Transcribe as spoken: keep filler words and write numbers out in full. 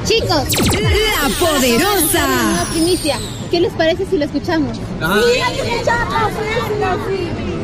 Chicos, La Poderosa. una primicia. ¿Qué les parece si lo escuchamos? Ah. Sí, hay que escucharlo, sí, sí, sí.